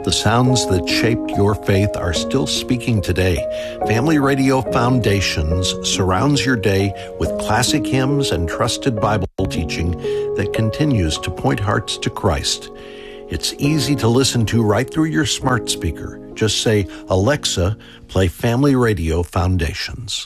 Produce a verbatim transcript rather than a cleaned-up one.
The sounds that shaped your faith are still speaking today. Family Radio Foundations surrounds your day with classic hymns and trusted Bible teaching that continues to point hearts to Christ. It's easy to listen to right through your smart speaker. Just say, "Alexa, play Family Radio Foundations."